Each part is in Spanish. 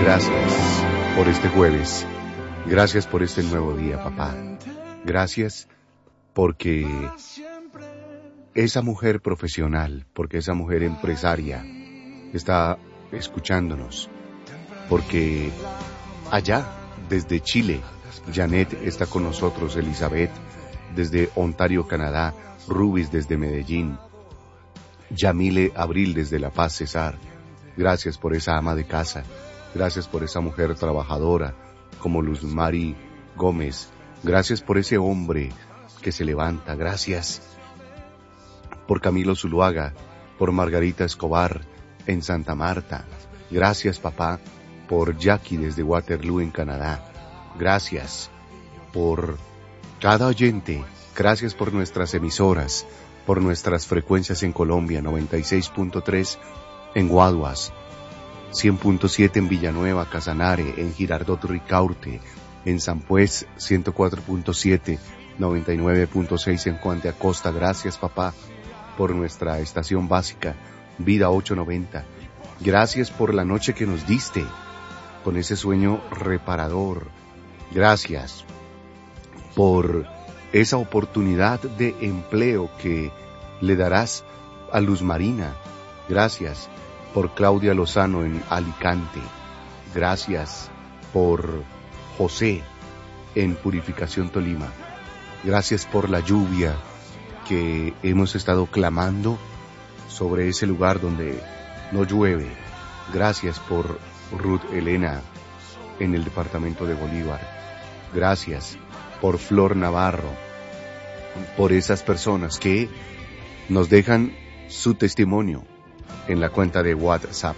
Gracias por este jueves. Gracias por este nuevo día, papá. Gracias porque esa mujer profesional, porque esa mujer empresaria está escuchándonos. Porque allá, desde Chile, Janet está con nosotros, Elizabeth, desde Ontario, Canadá, Rubis desde Medellín, Yamile Abril desde La Paz, Cesar. Gracias por esa ama de casa. Gracias por esa mujer trabajadora como Luz Mari Gómez. Gracias por ese hombre que se levanta. Gracias por Camilo Zuluaga, por Margarita Escobar en Santa Marta. Gracias, papá, por Jackie desde Waterloo en Canadá. Gracias por cada oyente. Gracias por nuestras emisoras, por nuestras frecuencias en Colombia, 96.3 en Guaduas, 100.7 en Villanueva, Casanare, en Girardot Ricaurte, en San Pues, 104.7, 99.6 en Juan de Acosta. Gracias, papá, por nuestra estación básica, Vida 890. Gracias por la noche que nos diste, con ese sueño reparador. Gracias por esa oportunidad de empleo que le darás a Luz Marina. Gracias por Claudia Lozano en Alicante. Gracias por José en Purificación, Tolima. Gracias por la lluvia que hemos estado clamando sobre ese lugar donde no llueve. Gracias por Ruth Elena en el departamento de Bolívar. Gracias por Flor Navarro, por esas personas que nos dejan su testimonio en la cuenta de WhatsApp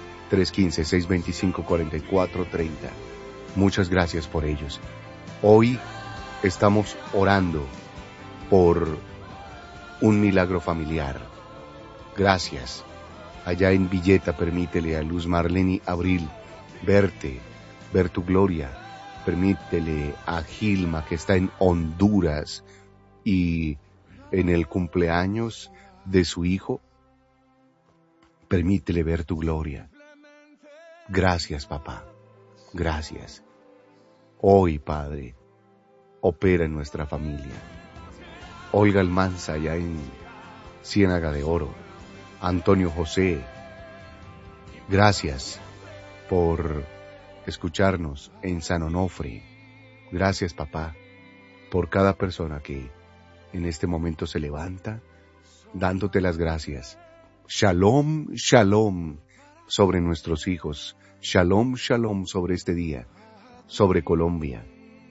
315-625-4430. Muchas gracias por ellos. Hoy estamos orando por un milagro familiar. Gracias. Allá en Villeta, permítele a Luz Marlene Abril verte, ver tu gloria. Permítele a Gilma, que está en Honduras y en el cumpleaños de su hijo, permítele ver tu gloria. Gracias, papá. Gracias. Hoy, Padre, opera en nuestra familia. Olga Almanza, allá en Ciénaga de Oro. Antonio José, gracias por escucharnos en San Onofre. Gracias, papá, por cada persona que en este momento se levanta, dándote las gracias. Shalom, shalom sobre nuestros hijos. Shalom, shalom sobre este día, sobre Colombia,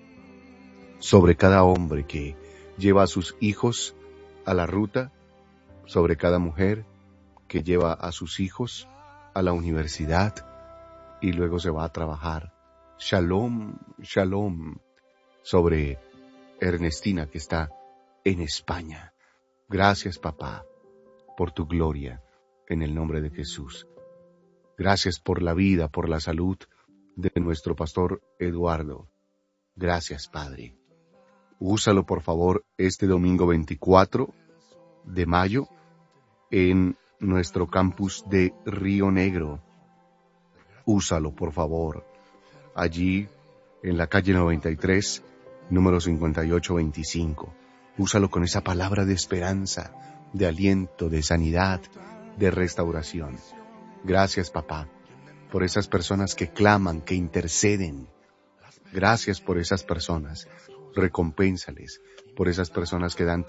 sobre cada hombre que lleva a sus hijos a la ruta, sobre cada mujer que lleva a sus hijos a la universidad y luego se va a trabajar. Shalom, shalom sobre Ernestina, que está en España. Gracias, papá, por tu gloria, en el nombre de Jesús. Gracias por la vida, por la salud de nuestro pastor Eduardo. Gracias, Padre. Úsalo, por favor, este domingo 24 de mayo en nuestro campus de Río Negro. Úsalo, por favor, allí en la calle 93, número 5825. Úsalo con esa palabra de esperanza, de aliento, de sanidad, de restauración. Gracias, papá, por esas personas que claman, que interceden. Gracias por esas personas. Recompénsales por esas personas que dan